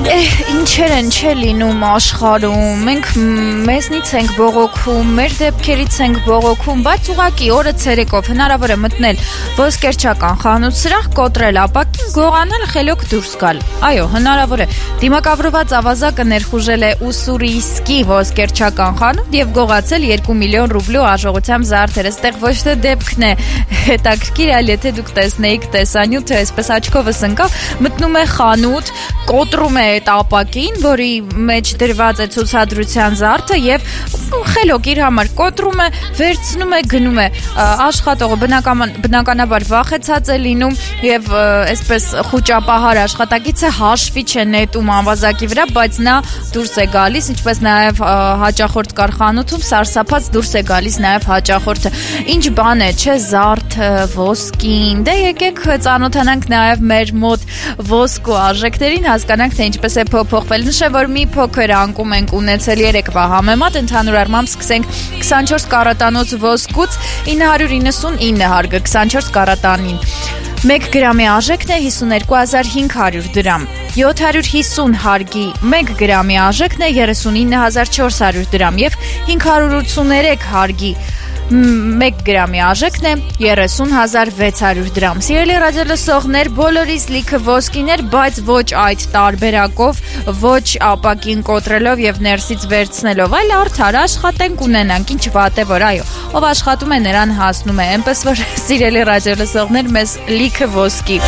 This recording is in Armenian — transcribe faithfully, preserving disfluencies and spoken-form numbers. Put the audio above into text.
Ինչեր են չէ լինում աշխարհում, մենք մեզնից ենք բողոքում, մեր դեպքերից ենք բողոքում, բայց ուղղակի օրը ցերեկով հնարավոր է մտնել ոսկերչական խանութ սրահ, կոտրել ապակին, գողանալ, խելոք դուրս գալ։ Այո, հնարավոր է։ Դիմակավրված ավազակը ներխուժել է Ուսուրիսկի ոսկերչական խանութ եւ գողացել երկու միլիոն ռուբլու արժողությամբ զարդեր։ Այստեղ ոչ թե դեպքն է հետաքրքիր, այլ եթե դուք տեսնեիք տեսանյութը, այսպես աչքովս ընկավ, մտնում է խանութ, կոտրում է այդ ապակին, որի մեջ դրված է ցուցադրության զարդը եւ խելոք իր համար կոտրում է, վերցնում է, գնում է։ Աշխատողը բնական, բնականաբար վախեցած է լինում եւ այսպես խուճապահար աշխատակիցը հաշվի չէ նետում ավազակի վրա, բայց նա դուրս է գալիս, ինչպես նաեւ հաճախորդ կար խանութում, սարսափած դուրս է գալիս նաեւ հաճախորդը։ Ինչ բան է, չէ, զարդը, ոսկին։ Դե եկեք ծանոթանանք նաեւ մեր մոտ ոսկու արժեքներին, հասկանանք թե ինչպես է փոփոխվել։ Նշեմ, որ մի փոքր անկում ենք ունեցել երեկվա համեմատ, ընդհանուր առմամբ սկսենք քսանչորս կարատանոց ոսկուց ինը հարյուր իննսունինը հարգը քսանչորս կարատանին։ մեկ գրամի արժեքն է հիսուներկու հազար հինգ հարյուր դրամ։ յոթ հարյուր հիսուն հարգի մեկ գրամի արժեքն է երեսունինը հազար չորս հարյուր դրամ եւ հինգ հարյուր ութսուներեք հարգի մեկ գրամի արժեքն է երեսուն հազար վեց հարյուր դրամ։ Սիրելի ռադիոլսողներ, բոլորիս լիքը ոսկիներ, բայց ոչ այդ տարբերակով, ոչ ապակին կոտրելով եւ ներսից վերցնելով, այլ արդար աշխատենք ունենանք, ինչ վատ է որ, այո, ով աշխատում է նրան հասնում է, այնպես որ սիրելի ռադիոլսողներ, մեզ լիքը ոսկի